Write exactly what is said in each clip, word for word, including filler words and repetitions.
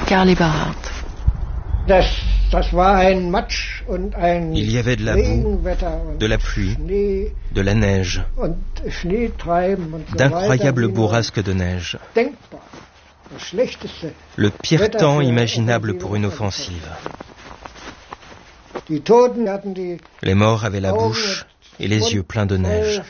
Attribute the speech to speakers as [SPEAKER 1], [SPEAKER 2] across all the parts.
[SPEAKER 1] Karl Eberhard.
[SPEAKER 2] Il y avait de la boue, de la pluie, de la neige, d'incroyables bourrasques de neige. Le pire temps imaginable pour une offensive. Les morts avaient la bouche et les yeux pleins de neige.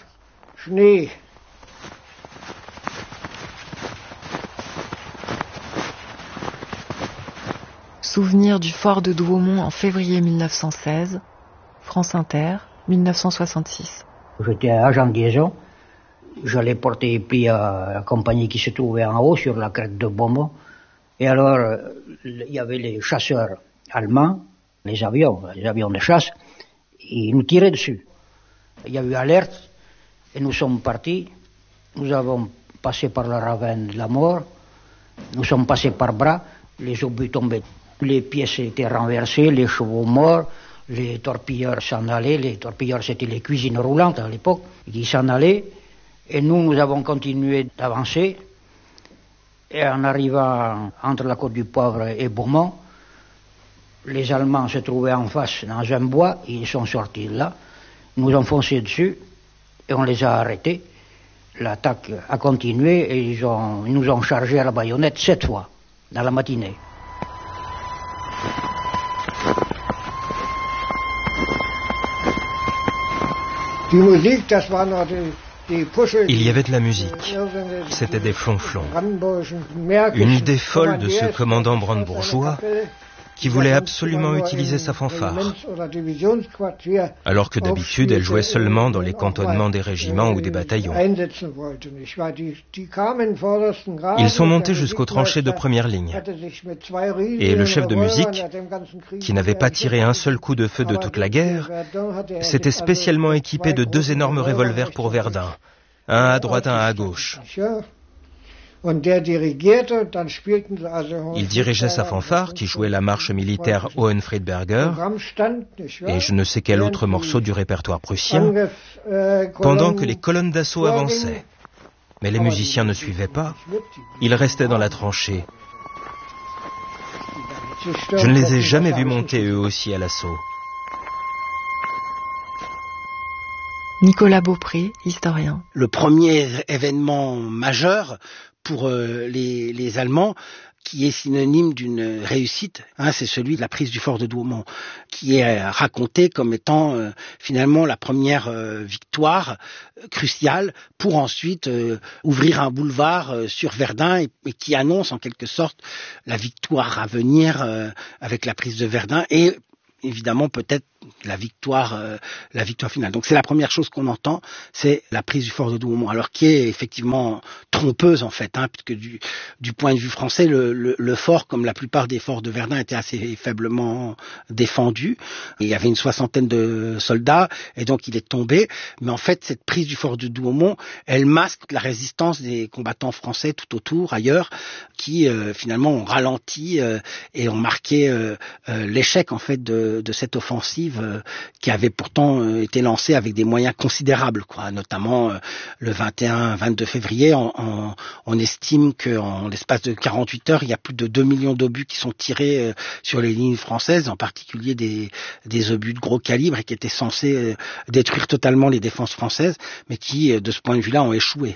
[SPEAKER 1] Souvenir du fort de Douaumont en février mille neuf cent seize, France Inter, mille neuf cent soixante-six.
[SPEAKER 3] J'étais agent de liaison. J'allais porter les prix à la compagnie qui se trouvait en haut, sur la crête de Beaumont. Et alors, il y avait les chasseurs allemands, les avions, les avions de chasse, et ils nous tiraient dessus. Il y a eu alerte, et nous sommes partis. Nous avons passé par la ravin de la mort, nous sommes passés par bras, les obus tombaient. Les pièces étaient renversées, les chevaux morts, les torpilleurs s'en allaient. Les torpilleurs, c'était les cuisines roulantes à l'époque, qui s'en allaient. Et nous, nous avons continué d'avancer. Et en arrivant entre la Côte du Poivre et Beaumont, les Allemands se trouvaient en face dans un bois. Ils sont sortis de là. Ils nous ont foncé dessus et on les a arrêtés. L'attaque a continué et ils, ont, ils nous ont chargé à la baïonnette sept fois dans la matinée.
[SPEAKER 2] Il y avait de la musique. C'était des flonflons. Une idée folle de ce commandant brandebourgeois qui voulait absolument utiliser sa fanfare. Alors que d'habitude, elle jouait seulement dans les cantonnements des régiments ou des bataillons. Ils sont montés jusqu'aux tranchées de première ligne. Et le chef de musique, qui n'avait pas tiré un seul coup de feu de toute la guerre, s'était spécialement équipé de deux énormes revolvers pour Verdun, un à droite, un à gauche. Il dirigeait sa fanfare, qui jouait la marche militaire Hohenfriedberger et je ne sais quel autre morceau du répertoire prussien, pendant que les colonnes d'assaut avançaient. Mais les musiciens ne suivaient pas, ils restaient dans la tranchée. Je ne les ai jamais vus monter eux aussi à l'assaut.
[SPEAKER 1] Nicolas Beaupré, historien.
[SPEAKER 4] Le premier événement majeur pour euh, les, les Allemands, qui est synonyme d'une réussite, hein, c'est celui de la prise du fort de Douaumont, qui est raconté comme étant euh, finalement la première euh, victoire euh, cruciale pour ensuite euh, ouvrir un boulevard euh, sur Verdun et, et qui annonce en quelque sorte la victoire à venir euh, avec la prise de Verdun et évidemment peut-être la victoire, euh, la victoire finale. Donc c'est la première chose qu'on entend, c'est la prise du fort de Douaumont, alors qui est effectivement trompeuse en fait, hein, puisque du, du point de vue français, le, le, le fort, comme la plupart des forts de Verdun, était assez faiblement défendu. Et il y avait une soixantaine de soldats, et donc il est tombé. Mais en fait, cette prise du fort de Douaumont, elle masque la résistance des combattants français tout autour, ailleurs, qui euh, finalement ont ralenti euh, et ont marqué euh, euh, l'échec en fait de, de cette offensive euh, qui avait pourtant euh, été lancée avec des moyens considérables, quoi. Notamment euh, le vingt et un vingt-deux février, on, on, on estime qu'en l'espace de quarante-huit heures, il y a plus de deux millions d'obus qui sont tirés euh, sur les lignes françaises, en particulier des, des obus de gros calibre et qui étaient censés euh, détruire totalement les défenses françaises, mais qui, euh, de ce point de vue-là, ont échoué.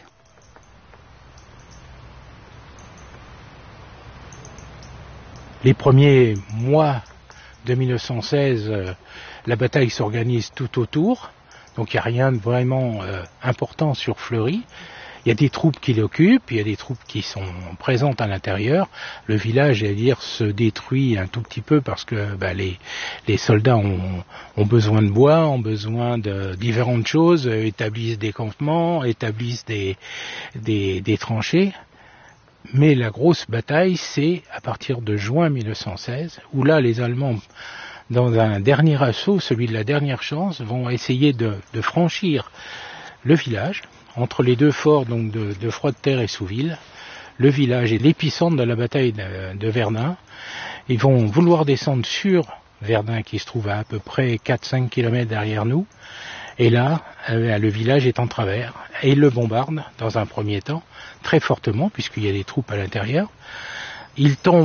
[SPEAKER 5] Les premiers mois de mille neuf cent seize, euh, la bataille s'organise tout autour, donc il n'y a rien de vraiment euh, important sur Fleury. Il y a des troupes qui l'occupent, il y a des troupes qui sont présentes à l'intérieur. Le village, j'allais dire, se détruit un tout petit peu parce que bah, les, les soldats ont, ont besoin de bois, ont besoin de différentes choses, euh, établissent des campements, établissent des, des, des tranchées. Mais la grosse bataille, c'est à partir de juin mille neuf cent seize, où là, les Allemands, dans un dernier assaut, celui de la dernière chance, vont essayer de, de franchir le village, entre les deux forts donc de, de Froide-Terre et Souville. Le village est l'épicentre de la bataille de, de Verdun. Ils vont vouloir descendre sur Verdun, qui se trouve à à peu près quatre à cinq kilomètres derrière nous. Et là, euh, le village est en travers, et ils le bombardent dans un premier temps, très fortement, puisqu'il y a des troupes à l'intérieur. Ils tombent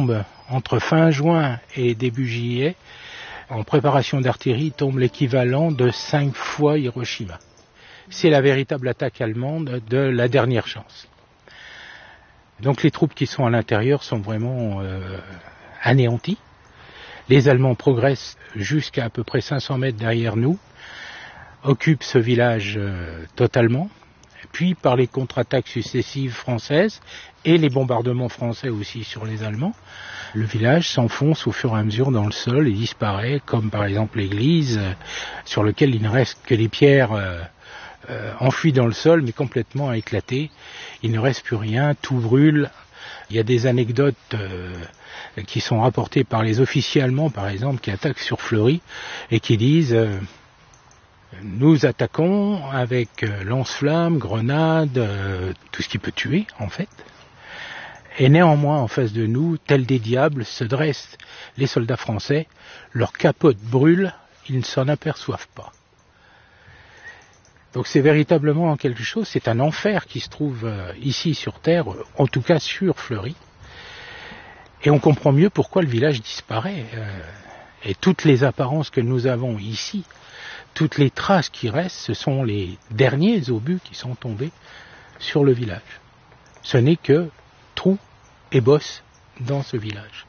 [SPEAKER 5] entre fin juin et début juillet, en préparation d'artillerie, tombe l'équivalent de cinq fois Hiroshima. C'est la véritable attaque allemande de la dernière chance. Donc les troupes qui sont à l'intérieur sont vraiment euh, anéanties. Les Allemands progressent jusqu'à à peu près cinq cents mètres derrière nous, occupent ce village euh, totalement, puis par les contre-attaques successives françaises et les bombardements français aussi sur les Allemands, le village s'enfonce au fur et à mesure dans le sol et disparaît, comme par exemple l'église, euh, sur lequel il ne reste que les pierres euh, euh, enfouies dans le sol, mais complètement éclatées. Il ne reste plus rien, tout brûle. Il y a des anecdotes euh, qui sont rapportées par les officiers allemands, par exemple, qui attaquent sur Fleury et qui disent euh, « Nous attaquons avec euh, lance-flammes, grenades, euh, tout ce qui peut tuer, en fait. Et néanmoins, en face de nous, tels des diables, se dressent les soldats français. Leurs capotes brûlent, ils ne s'en aperçoivent pas. » Donc c'est véritablement quelque chose, c'est un enfer qui se trouve euh, ici sur Terre, en tout cas sur Fleury. Et on comprend mieux pourquoi le village disparaît. Euh, et toutes les apparences que nous avons ici, toutes les traces qui restent, ce sont les derniers obus qui sont tombés sur le village. Ce n'est que trous et bosses dans ce village.